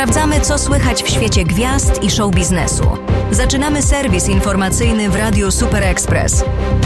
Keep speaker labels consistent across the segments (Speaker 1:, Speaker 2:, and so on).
Speaker 1: Sprawdzamy, co słychać w świecie gwiazd i show biznesu. Zaczynamy serwis informacyjny w Radiu Super Express.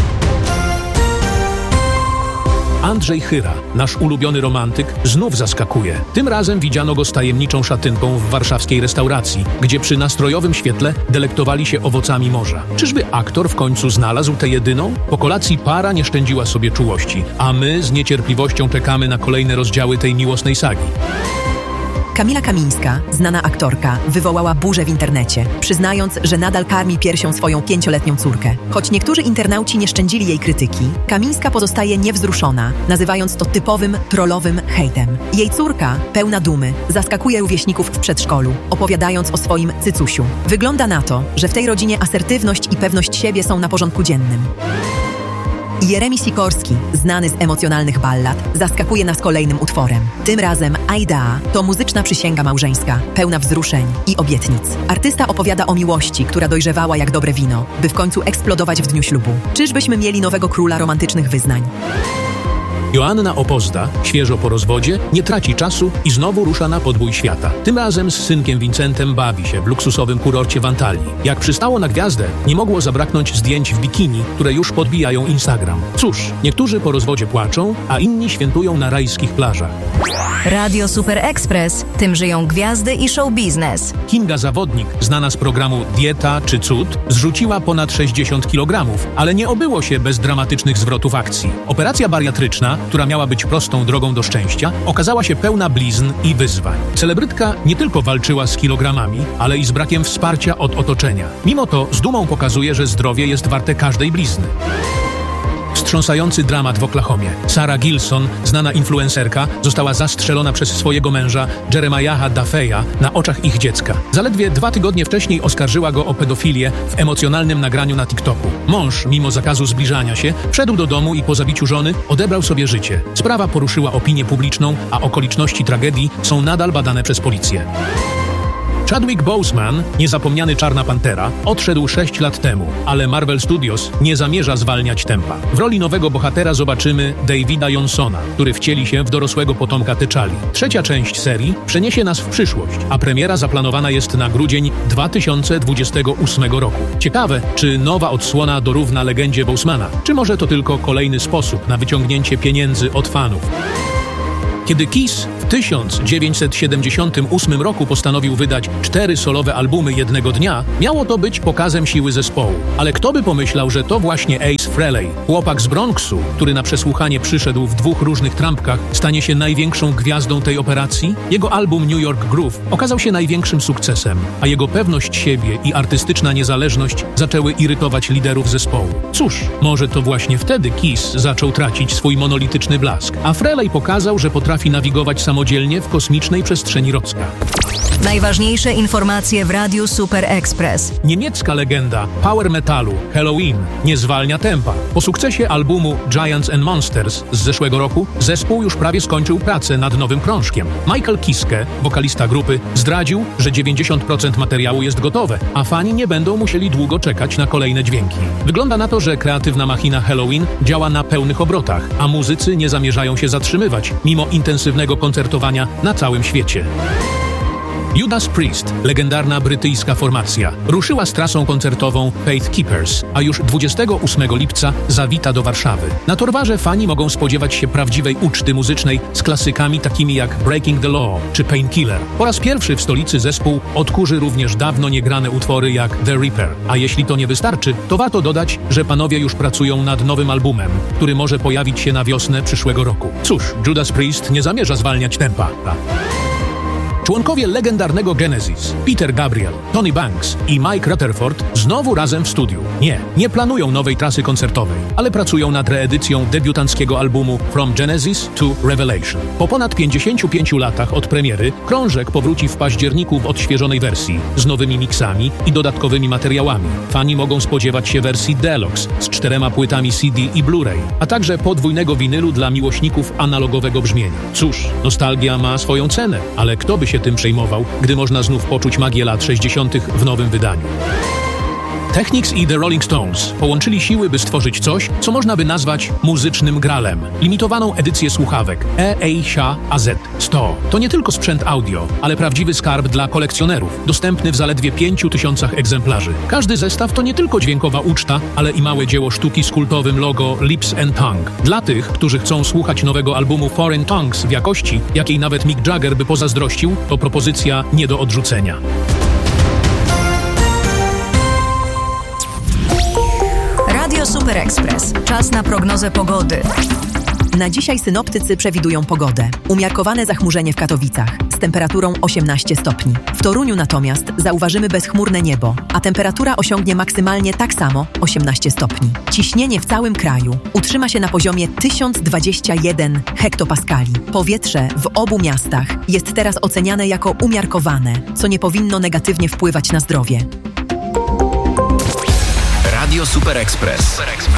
Speaker 2: Andrzej Chyra, nasz ulubiony romantyk, znów zaskakuje. Tym razem widziano go z tajemniczą szatynką w warszawskiej restauracji, gdzie przy nastrojowym świetle delektowali się owocami morza. Czyżby aktor w końcu znalazł tę jedyną? Po kolacji para nie szczędziła sobie czułości, a my z niecierpliwością czekamy na kolejne rozdziały tej miłosnej sagi.
Speaker 3: Kamila Kamińska, znana aktorka, wywołała burzę w internecie, przyznając, że nadal karmi piersią swoją 5-letnią córkę. Choć niektórzy internauci nie szczędzili jej krytyki, Kamińska pozostaje niewzruszona, nazywając to typowym, trollowym hejtem. Jej córka, pełna dumy, zaskakuje rówieśników w przedszkolu, opowiadając o swoim cycusiu. Wygląda na to, że w tej rodzinie asertywność i pewność siebie są na porządku dziennym. Jeremi Sikorski, znany z emocjonalnych ballad, zaskakuje nas kolejnym utworem. Tym razem Aida to muzyczna przysięga małżeńska, pełna wzruszeń i obietnic. Artysta opowiada o miłości, która dojrzewała jak dobre wino, by w końcu eksplodować w dniu ślubu. Czyżbyśmy mieli nowego króla romantycznych wyznań?
Speaker 2: Joanna Opozda, świeżo po rozwodzie, nie traci czasu i znowu rusza na podbój świata. Tym razem z synkiem Vincentem bawi się w luksusowym kurorcie w Antalii. Jak przystało na gwiazdę, nie mogło zabraknąć zdjęć w bikini, które już podbijają Instagram. Cóż, niektórzy po rozwodzie płaczą, a inni świętują na rajskich plażach.
Speaker 1: Radio Super Express, tym żyją gwiazdy i show biznes.
Speaker 2: Kinga Zawodnik, znana z programu Dieta czy Cud, zrzuciła ponad 60 kg, ale nie obyło się bez dramatycznych zwrotów akcji. Operacja bariatryczna, która miała być prostą drogą do szczęścia, okazała się pełna blizn i wyzwań. Celebrytka nie tylko walczyła z kilogramami, ale i z brakiem wsparcia od otoczenia. Mimo to z dumą pokazuje, że zdrowie jest warte każdej blizny. Wstrząsający dramat w Oklahomie. Sarah Gilson, znana influencerka, została zastrzelona przez swojego męża Jeremiaha Duffeya na oczach ich dziecka. Zaledwie 2 tygodnie wcześniej oskarżyła go o pedofilię w emocjonalnym nagraniu na TikToku. Mąż, mimo zakazu zbliżania się, wszedł do domu i po zabiciu żony odebrał sobie życie. Sprawa poruszyła opinię publiczną, a okoliczności tragedii są nadal badane przez policję. Chadwick Boseman, niezapomniany Czarna Pantera, odszedł 6 lat temu, ale Marvel Studios nie zamierza zwalniać tempa. W roli nowego bohatera zobaczymy Davida Johnsona, który wcieli się w dorosłego potomka T'Challi. 3. część serii przeniesie nas w przyszłość, a premiera zaplanowana jest na grudzień 2028 roku. Ciekawe, czy nowa odsłona dorówna legendzie Bosemana, czy może to tylko kolejny sposób na wyciągnięcie pieniędzy od fanów. Kiedy Kiss w 1978 roku postanowił wydać 4 solowe albumy jednego dnia, miało to być pokazem siły zespołu. Ale kto by pomyślał, że to właśnie Ace Frehley, chłopak z Bronxu, który na przesłuchanie przyszedł w 2 różnych trampkach, stanie się największą gwiazdą tej operacji? Jego album New York Groove okazał się największym sukcesem, a jego pewność siebie i artystyczna niezależność zaczęły irytować liderów zespołu. Cóż, może to właśnie wtedy Kiss zaczął tracić swój monolityczny blask, a Frehley pokazał, że potrafi nawigować samodzielnie w kosmicznej przestrzeni Rocka.
Speaker 1: Najważniejsze informacje w Radiu Super Express.
Speaker 2: Niemiecka legenda power metalu Helloween nie zwalnia tempa. Po sukcesie albumu Giants and Monsters z zeszłego roku zespół już prawie skończył pracę nad nowym krążkiem. Michael Kiske, wokalista grupy, zdradził, że 90% materiału jest gotowe, a fani nie będą musieli długo czekać na kolejne dźwięki. Wygląda na to, że kreatywna machina Helloween działa na pełnych obrotach, a muzycy nie zamierzają się zatrzymywać, mimo intensywnego koncertowania na całym świecie. Judas Priest, legendarna brytyjska formacja, ruszyła z trasą koncertową Faith Keepers, a już 28 lipca zawita do Warszawy. Na Torwarze fani mogą spodziewać się prawdziwej uczty muzycznej z klasykami takimi jak Breaking the Law czy Painkiller. Po raz pierwszy w stolicy zespół odkurzy również dawno niegrane utwory jak The Reaper. A jeśli to nie wystarczy, to warto dodać, że panowie już pracują nad nowym albumem, który może pojawić się na wiosnę przyszłego roku. Cóż, Judas Priest nie zamierza zwalniać tempa. Członkowie legendarnego Genesis, Peter Gabriel, Tony Banks i Mike Rutherford znowu razem w studiu. Nie planują nowej trasy koncertowej, ale pracują nad reedycją debiutanckiego albumu From Genesis to Revelation. Po ponad 55 latach od premiery krążek powróci w październiku w odświeżonej wersji, z nowymi miksami i dodatkowymi materiałami. Fani mogą spodziewać się wersji Deluxe z 4 płytami CD i Blu-ray, a także podwójnego winylu dla miłośników analogowego brzmienia. Cóż, nostalgia ma swoją cenę, ale kto by się tym przejmował, gdy można znów poczuć magię lat 60. w nowym wydaniu. Technics i The Rolling Stones połączyli siły, by stworzyć coś, co można by nazwać muzycznym gralem. Limitowaną edycję słuchawek EASIA AZ-100. To nie tylko sprzęt audio, ale prawdziwy skarb dla kolekcjonerów, dostępny w zaledwie 5000 egzemplarzy. Każdy zestaw to nie tylko dźwiękowa uczta, ale i małe dzieło sztuki z kultowym logo Lips and Tongue. Dla tych, którzy chcą słuchać nowego albumu Foreign Tongues w jakości, jakiej nawet Mick Jagger by pozazdrościł, to propozycja nie do odrzucenia.
Speaker 1: Radio Super Express. Czas na prognozę pogody.
Speaker 3: Na dzisiaj synoptycy przewidują pogodę. Umiarkowane zachmurzenie w Katowicach z temperaturą 18 stopni. W Toruniu natomiast zauważymy bezchmurne niebo, a temperatura osiągnie maksymalnie tak samo 18 stopni. Ciśnienie w całym kraju utrzyma się na poziomie 1021 hektopaskali. Powietrze w obu miastach jest teraz oceniane jako umiarkowane, co nie powinno negatywnie wpływać na zdrowie.
Speaker 4: Radio Super Express.